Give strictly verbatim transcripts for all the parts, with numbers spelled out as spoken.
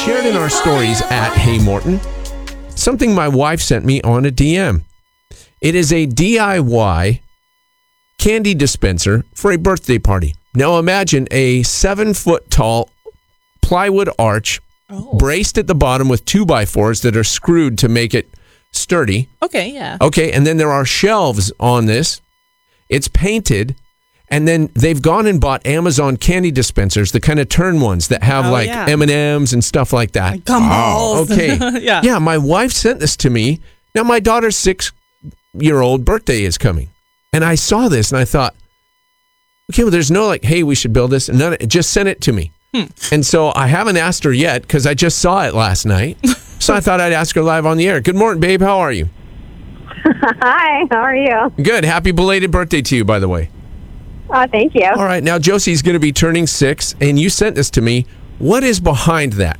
shared in our stories at Hey Morton something my wife sent me on a D M. It is a D I Y candy dispenser for a birthday party. Now imagine a seven foot tall plywood arch oh. braced at the bottom with two by fours that are screwed to make it sturdy. Okay, yeah. Okay, and then there are shelves on this. It's painted, and then they've gone and bought Amazon candy dispensers, the kind of turn ones that have oh, like yeah. M and M's and stuff like that. Like gumballs. Oh, okay. yeah. Yeah, my wife sent this to me. Now my daughter's six-year-old birthday is coming, and I saw this and I thought, okay, well, there's no like, hey, we should build this, and none. Just sent it to me. Hmm. And so I haven't asked her yet because I just saw it last night. So I thought I'd ask her live on the air. Good morning, babe. How are you? Hi, how are you? Good. Happy belated birthday to you, by the way. Oh, thank you. All right. Now, Josie's going to be turning six, and you sent this to me. What is behind that?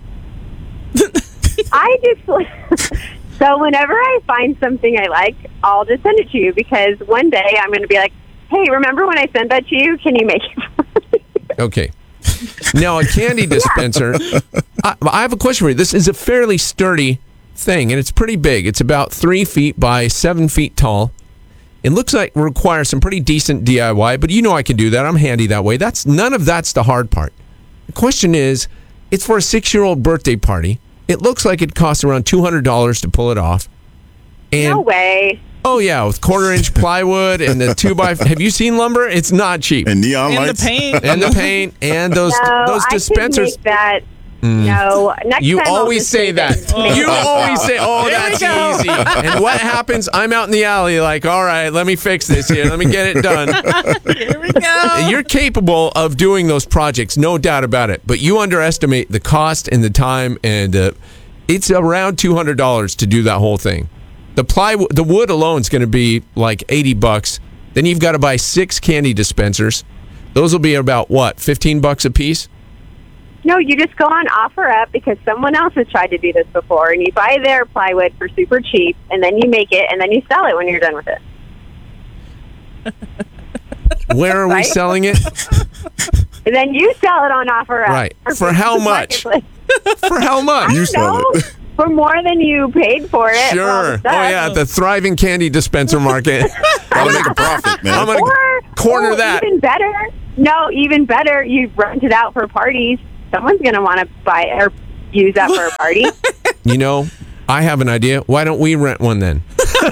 I just... So whenever I find something I like, I'll just send it to you because one day I'm going to be like, hey, remember when I sent that to you? Can you make it for me? Okay. Now, a candy dispenser, I, I have a question for you. This is a fairly sturdy thing, and it's pretty big. It's about three feet by seven feet tall. It looks like it requires some pretty decent D I Y, but you know I can do that. I'm handy that way. That's none of that's the hard part. The question is, it's for a six-year-old birthday party. It looks like it costs around two hundred dollars to pull it off. And, no way. Oh, yeah, with quarter-inch plywood and the two-by... Have you seen lumber? It's not cheap. And neon and lights. the paint. And the paint and those no, those dispensers. I could make that. Mm. No, next you time I'll always just say that. Oh. You always say, "Oh, that's easy." And what happens? I'm out in the alley, like, "All right, let me fix this here. Let me get it done." Here we go. You're capable of doing those projects, no doubt about it. But you underestimate the cost and the time, and uh, it's around two hundred dollars to do that whole thing. The plywood, the wood alone is going to be like eighty bucks. Then you've got to buy six candy dispensers. Those will be about what, fifteen bucks a piece? No, you just go on OfferUp because someone else has tried to do this before, and you buy their plywood for super cheap, and then you make it, and then you sell it when you're done with it. Where are we Right? selling it? And then you sell it on OfferUp. Right. Or For how much? Marketplace. For how much? I You don't sell know. it. For more than you paid for it. for all the Sure. Oh, stuff. yeah, the thriving candy dispenser market. I'll make a profit, man. I'm gonna Or, corner or that. Even better. No, even better. You rent it out for parties. Someone's going to want to buy it or use that for a party. You know, I have an idea. Why don't we rent one then?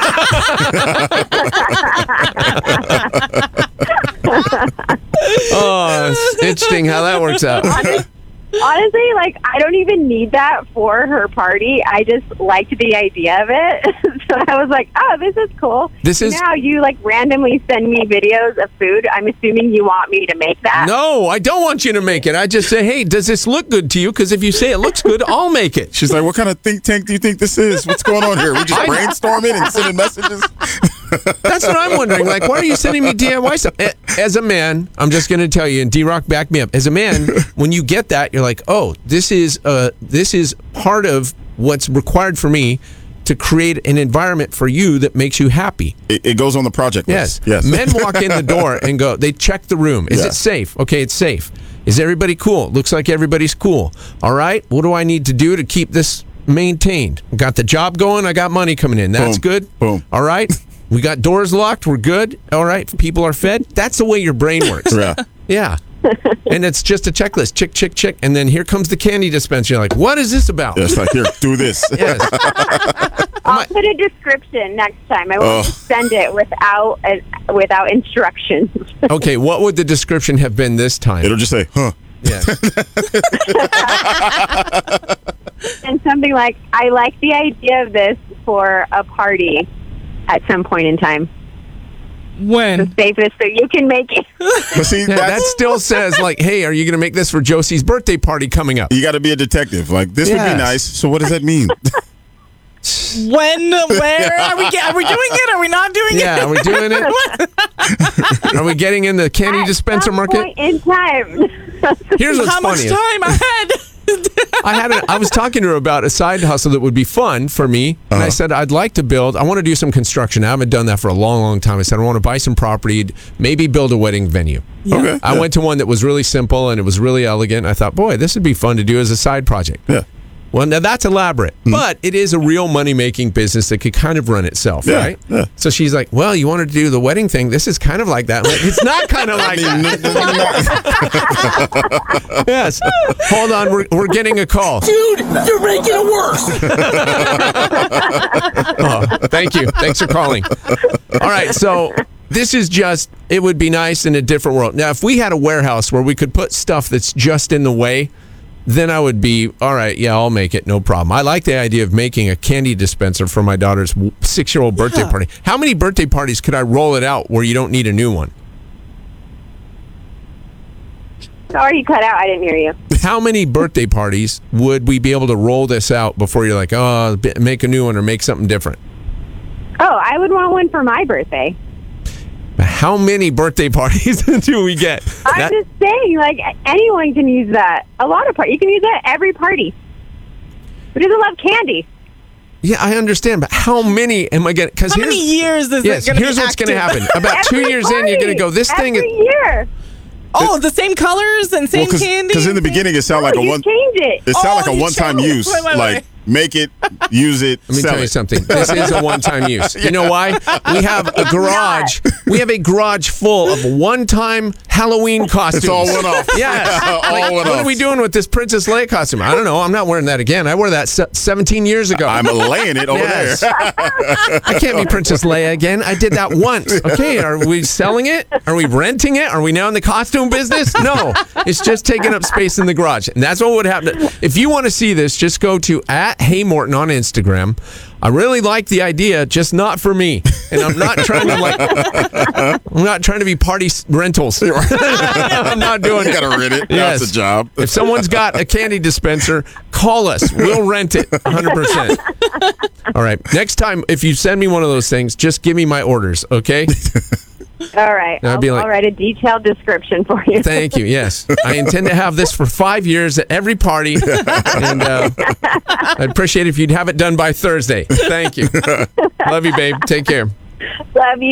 Oh, it's interesting how that works out. Honestly, like, I don't even need that for her party. I just liked the idea of it. So I was like, oh, this is cool. This is- Now you, like, randomly send me videos of food. I'm assuming you want me to make that. No, I don't want you to make it. I just say, hey, does this look good to you? Because if you say it looks good, I'll make it. She's like, what kind of think tank do you think this is? What's going on here? We just brainstorming and sending messages? That's what I'm wondering. Like, why are you sending me D I Y stuff? As a man, I'm just going to tell you, and D-Rock back me up. As a man, when you get that, you're like, oh, this is uh, this is part of what's required for me to create an environment for you that makes you happy. It, it goes on the project Yes. list. Yes. Men walk in the door and go, they check the room. Is Yeah. it safe? Okay, it's safe. Is everybody cool? Looks like everybody's cool. All right, what do I need to do to keep this maintained? Got the job going. I got money coming in. That's Boom. good. Boom. All right. We got doors locked. We're good. All right. People are fed. That's the way your brain works. Yeah. Yeah. And it's just a checklist. Chick, chick, chick. And then here comes the candy dispenser. You're like, what is this about? Yeah, it's like, here, do this. Yes. I'll put a description next time. I won't Oh. just send it without uh, without instructions. Okay. What would the description have been this time? It'll just say, huh. Yes. And something like, I like the idea of this for a party at some point in time. When? Save this so you can make it. But see, Yeah, that that's, still says like, hey, are you going to make this for Josie's birthday party coming up? you got to be a detective. Like, this would Yes. be nice. So what does that mean? When? Where? Are we, are we doing it? Are we not doing it? Yeah, are we doing it? Are we getting in the candy At dispenser some market? point in time. Here's what's How much funny. time ahead? I had a, I was talking to her about a side hustle that would be fun for me, and I Uh-huh. said I'd like to build. I want to do some construction. I haven't done that for a long, long time. I said I want to buy some property, maybe build a wedding venue. Okay. I yeah. went to one that was really simple and it was really elegant. I thought, boy, this would be fun to do as a side project. Yeah. Well, now that's elaborate, but it is a real money-making business that could kind of run itself, Yeah, right? yeah. So she's like, well, you wanted to do the wedding thing. This is kind of like that. I'm like, it's not kind of like I mean, that. Yes. Hold on. We're, we're getting a call. Dude, you're making it worse. Oh, thank you. Thanks for calling. All right. So this is just, it would be nice in a different world. Now, if we had a warehouse where we could put stuff that's just in the way, then I would be, all right, yeah, I'll make it, no problem. I like the idea of making a candy dispenser for my daughter's six-year-old birthday Yeah. party. How many birthday parties could I roll it out where you don't need a new one? Sorry, you cut out. I didn't hear you. How many birthday parties would we be able to roll this out before you're like, oh, b- make a new one or make something different? Oh, I would want one for my birthday. How many birthday parties do we get? I'm That- just saying, like, anyone can use that. A lot of parties. You can use that at every party. Who doesn't love candy? yeah, I understand, but how many am I getting? Because How many years is yes, it going to be here's what's going to active? happen. About two Every years in, you're going to party. go, this thing is. Every year. Oh, the same colors and same well, candy? because in the beginning it sounded like Oh, a you one. change it. It sounded Oh, like a you one-time change it. use. Wait, wait, like wait. make it, use it, Let me sell tell you it. something. This is a one-time use. You know why? We have a garage. We have a garage full of one-time Halloween costumes. It's all one-off. Yes. all Like, one-off. what are we doing with this Princess Leia costume? I don't know. I'm not wearing that again. I wore that se- seventeen years ago. I'm laying it over Yes. there. I can't be Princess Leia again. I did that once. Okay, are we selling it? Are we renting it? Are we now in the costume business? No, it's just taking up space in the garage. And that's what would happen. If you want to see this, just go to at Hey Morton on Instagram. I really like the idea, just not for me. And I'm not trying to like, I'm not trying to be party s- rentals. I'm not doing You it. gotta rent it. Yes. That's a job. If someone's got a candy dispenser, call us. We'll rent it one hundred percent. All right. Next time, if you send me one of those things, just give me my orders, okay? All right. I'd I'll, be like- I'll write a detailed description for you. Thank you. Yes. I intend to have this for five years at every party. And uh, I'd appreciate it if you'd have it done by Thursday. Thank you. Love you, babe. Take care. Love you.